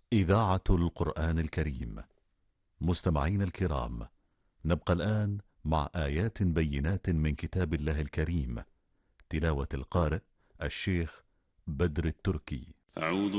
إذاعة القرآن الكريم. مستمعين الكرام، نبقى الآن مع آيات بينات من كتاب الله الكريم، تلاوة القارئ الشيخ بدر التركي. أعوذ